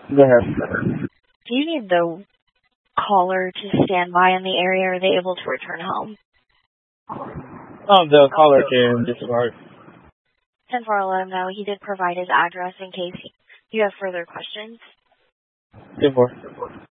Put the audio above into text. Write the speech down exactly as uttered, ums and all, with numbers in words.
Go ahead. Do you need the caller to stand by in the area, or are they able to return home? Oh, the caller can disregard. ten four, let him know he did provide his address in case you have further questions. ten four.